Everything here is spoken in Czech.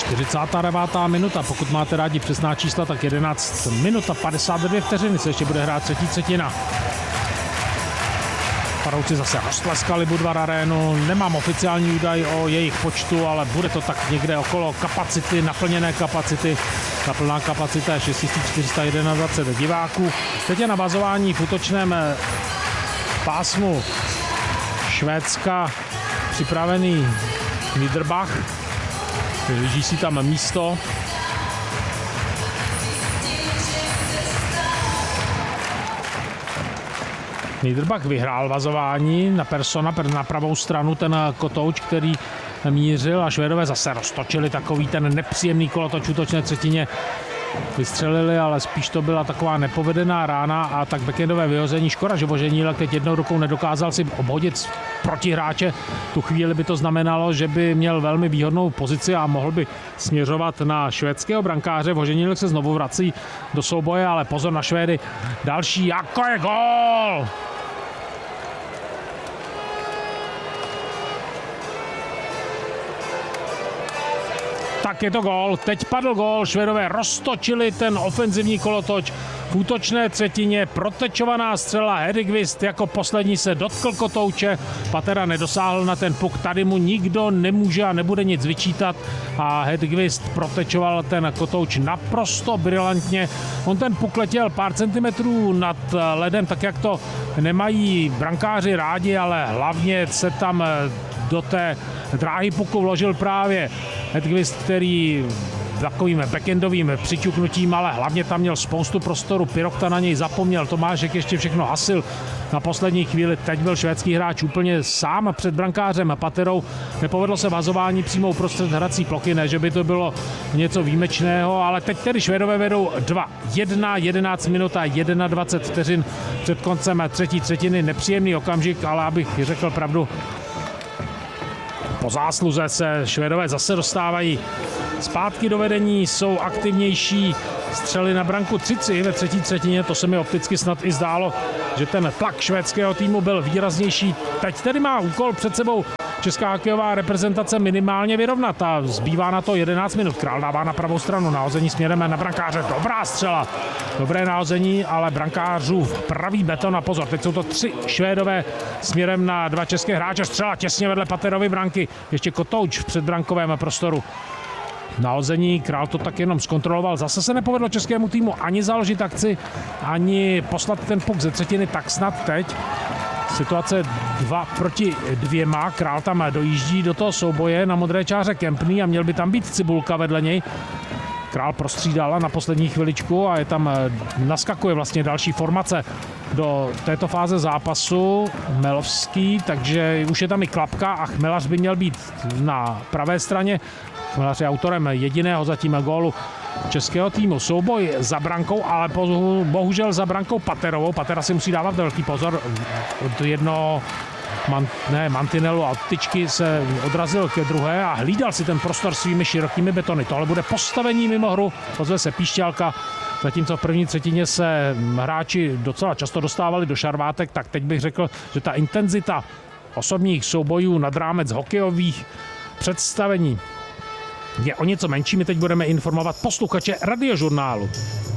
49. minuta, pokud máte rádi přesná čísla, tak 11 minut a 52 vteřiny se ještě bude hrát třetí třetina. Padouci zase roztleskali Budvar Arénu, nemám oficiální údaj o jejich počtu, ale bude to tak někde okolo kapacity, naplněné kapacity. Ta plná kapacita je 6421 diváků. Teď je na bazování v útočném pásmu Švédska připravený Niederbach. Vyhlíží si tam místo. Niederbach vyhrál vazování na Persona na pravou stranu, ten kotouč, který mířil, a Švédové zase roztočili takový ten nepříjemný kolotoč v útočné třetině. Vystřelili, ale spíš to byla taková nepovedená rána a tak backendové vyhození. Škoda, že Voženílek teď jednou rukou nedokázal si obhodit protihráče. Tu chvíli by to znamenalo, že by měl velmi výhodnou pozici a mohl by směřovat na švédského brankáře. Voženílek se znovu vrací do souboje, ale pozor na Švédy. Další, jako je gól! Tak je to gól, teď padl gól, Švédové roztočili ten ofenzivní kolotoč v útočné třetině, protečovaná střela, Hedegvist jako poslední se dotkl kotouče, Patera nedosáhl na ten puk, tady mu nikdo nemůže a nebude nic vyčítat a Hedegvist protečoval ten kotouč naprosto brilantně. On ten puk letěl pár centimetrů nad ledem, tak jak to nemají brankáři rádi, ale hlavně se tam do té dráhy puku vložil právě Hedgvist, který takovým backendovým přiťuknutím, ale hlavně tam měl spoustu prostoru, Pirokta na něj zapomněl, Tomášek ještě všechno hasil na poslední chvíli, teď byl švédský hráč úplně sám před brankářem Paterou, nepovedlo se vazování přímo uprostřed hrací plochy, ne, že by to bylo něco výjimečného, ale teď tedy Švédové vedou 2-1, 11 minut a 21 vteřin před koncem třetí třetiny, nepříjemný okamžik, ale abych řekl pravdu, po zásluze se Švédové zase dostávají zpátky do vedení, jsou aktivnější, střely na branku 3-3 ve třetí třetině, to se mi opticky snad i zdálo, že ten tlak švédského týmu byl výraznější. Teď tedy má úkol před sebou česká hokejová reprezentace minimálně vyrovnat a zbývá na to 11 minut. Král dává na pravou stranu, nahození směrem na brankáře, dobrá střela, dobré nahození, ale brankářů pravý beton a pozor, teď jsou to 3 Švédové směrem na 2 české hráče, střela těsně vedle Paterovy branky, ještě kotouč v předbrankovém prostoru. Nahození, Král to tak jenom zkontroloval, zase se nepovedlo českému týmu ani založit akci, ani poslat ten puk ze třetiny, tak snad teď. Situace 2-2, Král tam dojíždí do toho souboje na modré čáře Kempný a měl by tam být Cibulka vedle něj. Král prostřídal na poslední chviličku a je tam, naskakuje vlastně další formace do této fáze zápasu, Chmelovský, takže už je tam i Klapka a Chmelař by měl být na pravé straně. Chmelař je autorem jediného zatím gólu českého týmu. Souboj za brankou, ale bohužel za brankou Paterovou. Patera si musí dávat velký pozor. Od jednoho mantinelu a od tyčky se odrazil ke druhé a hlídal si ten prostor svými širokými betony. Tohle bude postavení mimo hru, ozve se píšťalka. Zatímco v první třetině se hráči docela často dostávali do šarvátek, tak teď bych řekl, že ta intenzita osobních soubojů nad rámec hokejových představení je o něco menší. My teď budeme informovat posluchače Radiožurnálu.